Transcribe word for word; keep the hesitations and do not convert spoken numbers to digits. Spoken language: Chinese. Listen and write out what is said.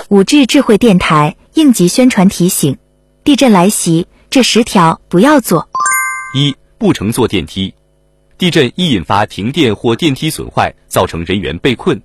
五 G 智慧电台应急宣传提醒：地震来袭，这十条不要做。 一、不乘坐电梯。地震易引发停电或电梯损坏，造成人员被困、